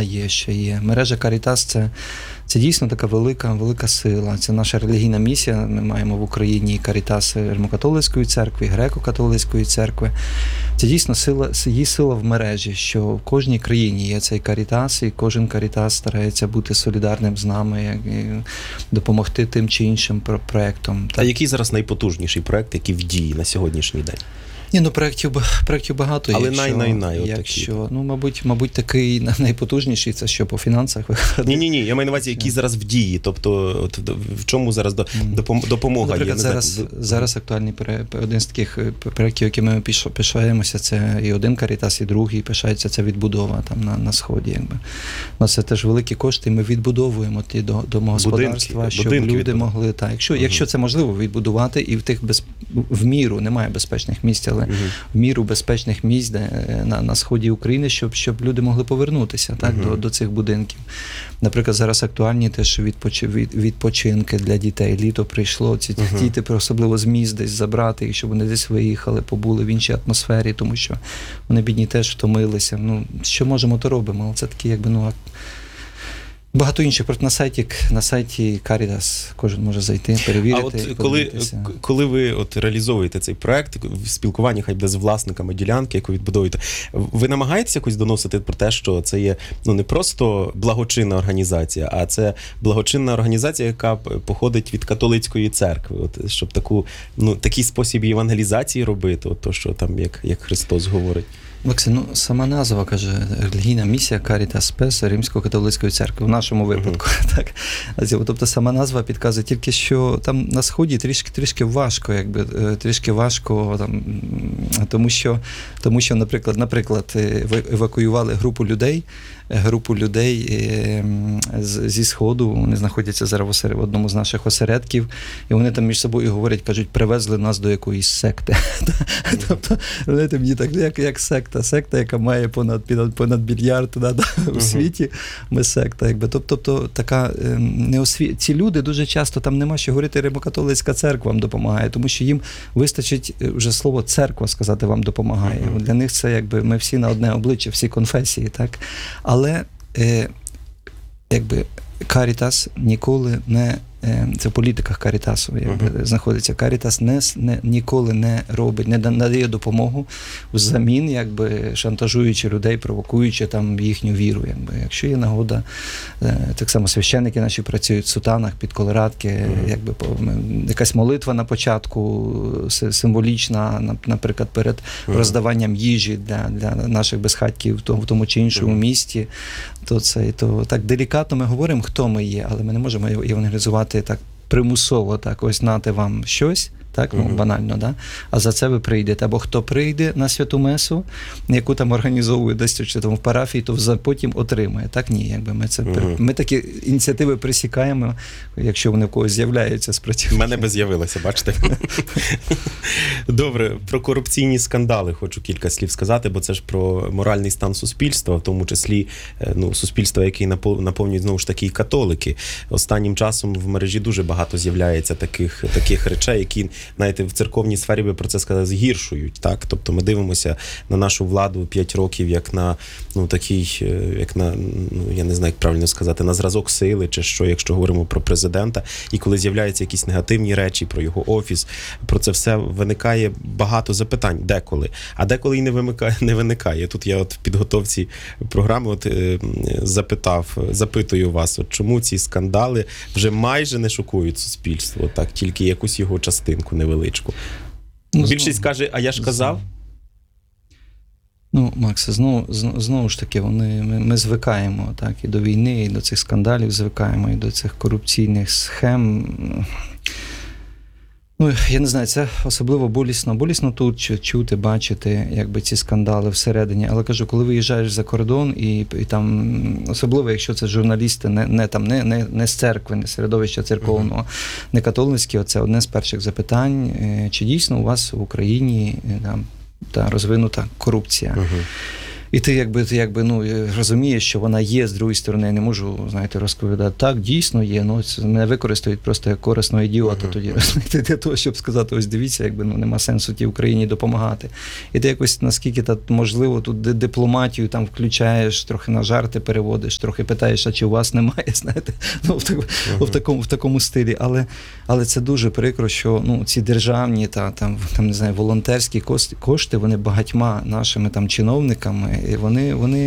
є, ще є. Мережа Карітас це дійсно така велика сила. Це наша релігійна місія. Ми маємо в Україні Карітас Римо-католицької церкви, Греко-католицької церкви. Це дійсно її сила в мережі, що в кожній країні є цей Карітас, і кожен Карітас старається бути солідарним з нами, і допомогти тим чи іншим проєктам. А який зараз найпотужніший проєкт, який в дії на сьогоднішній день? Проєктів багато. Але мабуть, такий найпотужніший, це що по фінансах виходить. Ні, я маю на увазі, який зараз в дії, тобто в чому зараз допомога є? Наприклад, зараз актуальний один з таких проєктів, які ми пишаємося, це і один Карітас, і другий пишається, це відбудова там на Сході. Якби. Це теж великі кошти, і ми відбудовуємо ті домогосподарства, щоб люди могли, якщо це можливо, відбудувати, і в тих в міру, немає безпечних місць, але в міру безпечних місць на сході України, щоб люди могли повернутися до цих будинків. Наприклад, зараз актуальні теж відпочинки для дітей. Літо прийшло, ці діти особливо з міст десь забрати їх, щоб вони десь виїхали, побули в іншій атмосфері, тому що вони, бідні, теж втомилися. Що можемо, то робимо. Але це такі, багато інших. На сайті Карітас кожен може зайти, перевірити. А коли ви реалізовуєте цей проект в спілкуванні хай би з власниками ділянки, яку відбудовуєте, ви намагаєтесь якось доносити про те, що це є не просто благочинна організація, а це благочинна організація, яка походить від католицької церкви, щоб такий спосіб евангелізації робити, то що там як Христос говорить? Максим, сама назва каже, релігійна місія Карітас Спес Римсько-католицької церкви, в нашому випадку. Так. Тобто сама назва підказує тільки, що там на Сході трішки важко, тому що, наприклад, евакуювали групу людей зі Сходу, вони знаходяться зараз в одному з наших осередків, і вони там між собою говорять, кажуть, привезли нас до якоїсь секти. Тобто, вони там як секта, яка має понад мільярд у світі, ми секта. Тобто, така ці люди дуже часто, там нема що говорити, Римо-католицька церква вам допомагає, тому що їм вистачить вже слово церква сказати вам допомагає. Для них це ми всі на одне обличчя, всі конфесії, так? Але Карітас ніколи не... Це в політиках Карітасу знаходиться. Карітас ніколи не робить, не надає допомогу взамін, шантажуючи людей, провокуючи там їхню віру. Якщо є нагода, так само священники наші працюють в сутанах, під колорадки, якась молитва на початку, символічна, наприклад, перед роздаванням їжі для наших безхатьків в тому чи іншому місті, то так делікатно ми говоримо, хто ми є, але ми не можемо евангелізувати так примусово, ось нате вам щось, банально, да? А за це ви прийдете. Або хто прийде на святу месу, яку там організовує десь чи там в парафії, то потім отримає. Так ні, ми такі ініціативи присікаємо, якщо вони в когось з'являються з працівників. У мене би з'явилося, бачите? Добре, про корупційні скандали хочу кілька слів сказати, бо це ж про моральний стан суспільства, в тому числі суспільства, яке наповнюють, знову ж таки, і католики. Останнім часом в мережі дуже багато з'являється таких речей, які, знаєте, в церковній сфері би про це сказали, згіршують, так? Тобто ми дивимося на нашу владу 5 років як на я не знаю, як правильно сказати, на зразок сили чи що, якщо говоримо про президента, і коли з'являються якісь негативні речі про його офіс, про це все виникає багато запитань деколи, а деколи і не виникає. Тут я в підготовці програми запитую вас, чому ці скандали вже майже не шокують суспільство, так, тільки якусь його частинку невеличку. Більшість каже, а я ж казав? Макс, знову ж таки, ми звикаємо, так, і до війни, і до цих скандалів звикаємо, і до цих корупційних схем. Я не знаю, це особливо болісно тут чути, бачити, ці скандали всередині. Але кажу, коли виїжджаєш за кордон, і там, особливо, якщо це журналісти не з церкви, не з середовища церковного, не католицькі, це одне з перших запитань, чи дійсно у вас в Україні розвинута корупція. І ти якби ну, розумієш, що вона є, з другої сторони, я не можу, знаєте, розповідати, так, дійсно є, ну, мене використають просто як корисного ідіота тоді, розумієте, для того, щоб сказати, ось дивіться, якби, ну, нема сенсу тій Україні допомагати. І ти якось, наскільки можливо, тут дипломатію там включаєш, трохи на жарти переводиш, трохи питаєш, а чи у вас немає, знаєте, ну, в такому стилі. Але це дуже прикро, що, ну, ці державні там, не знаю, волонтерські кошти, вони багатьма нашими там чиновниками, і вони